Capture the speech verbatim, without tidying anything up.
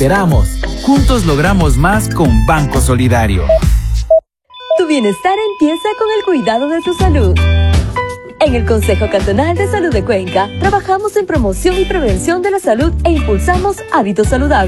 esperamos. Juntos logramos más con Banco Solidario. Tu bienestar empieza con el cuidado de tu salud. En el Consejo Cantonal de Salud de Cuenca, trabajamos en promoción y prevención de la salud e impulsamos hábitos saludables.